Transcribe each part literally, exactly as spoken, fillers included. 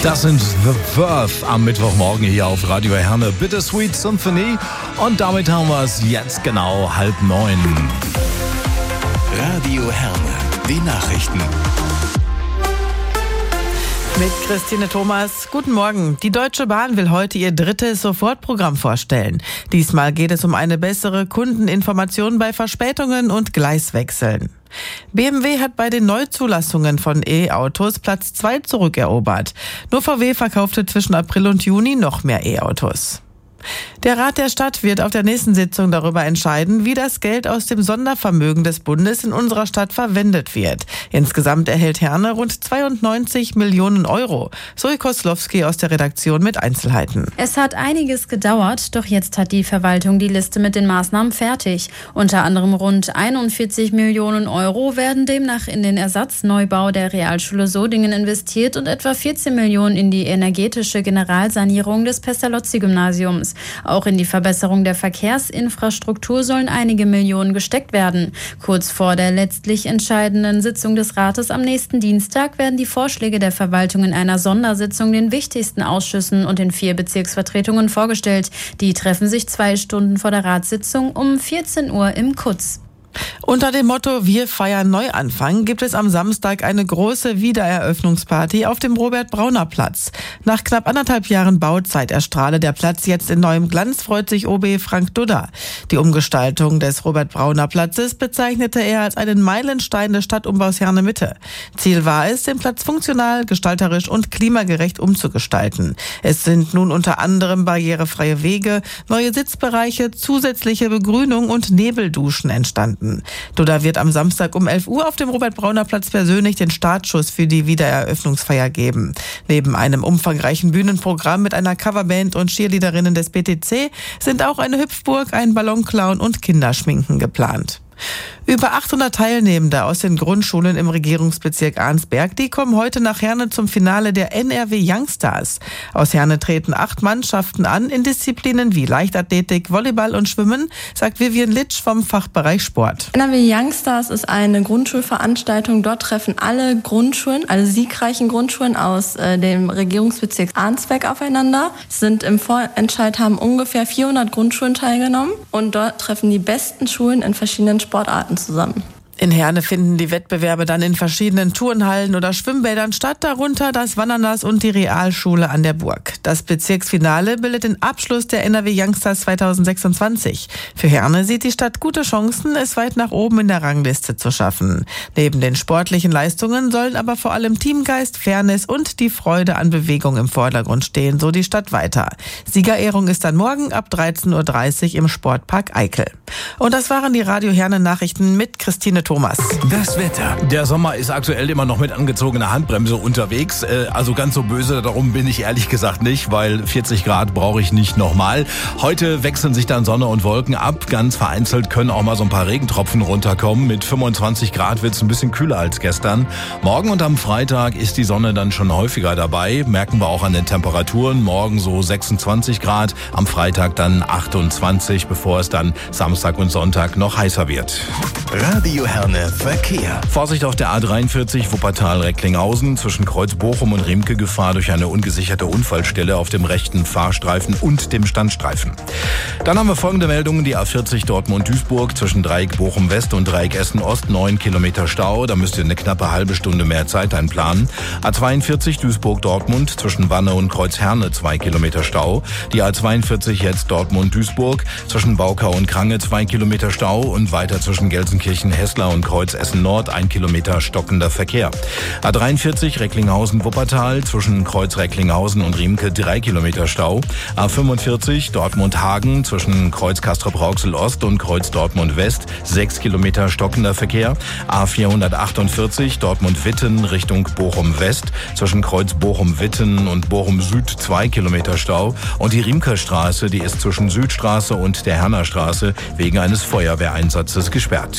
Das sind The Verve am Mittwochmorgen hier auf Radio Herne. Bittersweet Symphony. Und damit haben wir es jetzt genau halb neun. Radio Herne, die Nachrichten. Mit Christine Thomas. Guten Morgen. Die Deutsche Bahn will heute ihr drittes Sofortprogramm vorstellen. Diesmal geht es um eine bessere Kundeninformation bei Verspätungen und Gleiswechseln. B M W hat bei den Neuzulassungen von E-Autos Platz zwei zurückerobert. Nur V W verkaufte zwischen April und Juni noch mehr E-Autos. Der Rat der Stadt wird auf der nächsten Sitzung darüber entscheiden, wie das Geld aus dem Sondervermögen des Bundes in unserer Stadt verwendet wird. Insgesamt erhält Herne rund zweiundneunzig Millionen Euro. Zoe Koslowski aus der Redaktion mit Einzelheiten. Es hat einiges gedauert, doch jetzt hat die Verwaltung die Liste mit den Maßnahmen fertig. Unter anderem rund einundvierzig Millionen Euro werden demnach in den Ersatzneubau der Realschule Sodingen investiert und etwa vierzehn Millionen in die energetische Generalsanierung des Pestalozzi-Gymnasiums. Auch in die Verbesserung der Verkehrsinfrastruktur sollen einige Millionen gesteckt werden. Kurz vor der letztlich entscheidenden Sitzung des Rates am nächsten Dienstag werden die Vorschläge der Verwaltung in einer Sondersitzung den wichtigsten Ausschüssen und den vier Bezirksvertretungen vorgestellt. Die treffen sich zwei Stunden vor der Ratssitzung um vierzehn Uhr im Kutz. Unter dem Motto Wir feiern Neuanfang gibt es am Samstag eine große Wiedereröffnungsparty auf dem Robert-Brauner-Platz. Nach knapp anderthalb Jahren Bauzeit erstrahle der Platz jetzt in neuem Glanz, freut sich O B Frank Dudda. Die Umgestaltung des Robert-Brauner-Platzes bezeichnete er als einen Meilenstein des Stadtumbaus Herne Mitte. Ziel war es, den Platz funktional, gestalterisch und klimagerecht umzugestalten. Es sind nun unter anderem barrierefreie Wege, neue Sitzbereiche, zusätzliche Begrünung und Nebelduschen entstanden. Dudda wird am Samstag um elf Uhr auf dem Robert-Brauner-Platz persönlich den Startschuss für die Wiedereröffnungsfeier geben. Neben einem umfangreichen Bühnenprogramm mit einer Coverband und Cheerleaderinnen des B T C sind auch eine Hüpfburg, ein Ballonclown und Kinderschminken geplant. Über achthundert Teilnehmende aus den Grundschulen im Regierungsbezirk Arnsberg, die kommen heute nach Herne zum Finale der N R W Youngstars. Aus Herne treten acht Mannschaften an in Disziplinen wie Leichtathletik, Volleyball und Schwimmen, sagt Vivian Litsch vom Fachbereich Sport. N R W Youngstars ist eine Grundschulveranstaltung. Dort treffen alle Grundschulen, alle siegreichen Grundschulen aus äh, dem Regierungsbezirk Arnsberg aufeinander. Es sind im Vorentscheid haben ungefähr vierhundert Grundschulen teilgenommen und dort treffen die besten Schulen in verschiedenen Sportarten zusammen. In Herne finden die Wettbewerbe dann in verschiedenen Turnhallen oder Schwimmbädern statt, darunter das Wananas und die Realschule an der Burg. Das Bezirksfinale bildet den Abschluss der N R W Youngstars zweitausendsechsundzwanzig. Für Herne sieht die Stadt gute Chancen, es weit nach oben in der Rangliste zu schaffen. Neben den sportlichen Leistungen sollen aber vor allem Teamgeist, Fairness und die Freude an Bewegung im Vordergrund stehen, so die Stadt weiter. Siegerehrung ist dann morgen ab dreizehn Uhr dreißig im Sportpark Eickel. Und das waren die Radio Herne Nachrichten mit Christine Thomas. Das Wetter. Der Sommer ist aktuell immer noch mit angezogener Handbremse unterwegs. Also ganz so böse darum bin ich ehrlich gesagt nicht, weil vierzig Grad brauche ich nicht nochmal. Heute wechseln sich dann Sonne und Wolken ab. Ganz vereinzelt können auch mal so ein paar Regentropfen runterkommen. Mit fünfundzwanzig Grad wird es ein bisschen kühler als gestern. Morgen und am Freitag ist die Sonne dann schon häufiger dabei. Merken wir auch an den Temperaturen. Morgen so sechsundzwanzig Grad, am Freitag dann achtundzwanzig, bevor es dann Samstag und Sonntag noch heißer wird. Radio Herne Verkehr. Vorsicht auf der A dreiundvierzig Wuppertal-Recklinghausen zwischen Kreuz Bochum und Riemke, Gefahr durch eine ungesicherte Unfallstelle auf dem rechten Fahrstreifen und dem Standstreifen. Dann haben wir folgende Meldungen. Die A vierzig Dortmund-Duisburg zwischen Dreieck Bochum-West und Dreieck Essen-Ost, neun Kilometer Stau. Da müsst ihr eine knappe halbe Stunde mehr Zeit einplanen. A zweiundvierzig Duisburg-Dortmund zwischen Wanne und Kreuz-Herne, zwei Kilometer Stau. Die A zweiundvierzig jetzt Dortmund-Duisburg zwischen Baukau und Krange, zwei Kilometer Stau und weiter zwischen Gelsenkirchen, Hessler und Kreuz Essen Nord, ein Kilometer stockender Verkehr. A dreiundvierzig Recklinghausen-Wuppertal zwischen Kreuz Recklinghausen und Riemke, drei Kilometer Stau. A fünfundvierzig Dortmund-Hagen zwischen Kreuz Castrop-Rauxel Ost und Kreuz Dortmund West, sechs Kilometer stockender Verkehr. A vierhundertachtundvierzig Dortmund-Witten Richtung Bochum West zwischen Kreuz Bochum-Witten und Bochum Süd, zwei Kilometer Stau. Und die Riemker Straße, die ist zwischen Südstraße und der Herner Straße wegen eines Feuerwehreinsatzes gesperrt.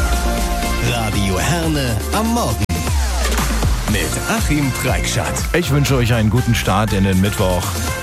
Radio Herne am Morgen mit Achim Preikschat. Ich wünsche euch einen guten Start in den Mittwoch.